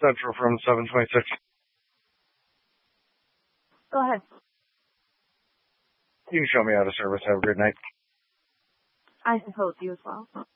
Central from 726. Go ahead. You can show me out of service. Have a great night. I suppose you as well.